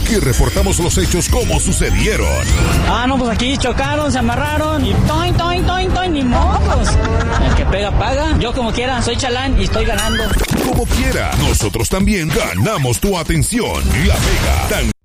Aquí reportamos los hechos como sucedieron. Ah, no, pues aquí chocaron, se amarraron y toin, toin, toin, toin, ni mocos. El que pega, paga. Yo como quiera, soy chalán y estoy ganando. Como quiera, nosotros también ganamos tu atención. La Mega.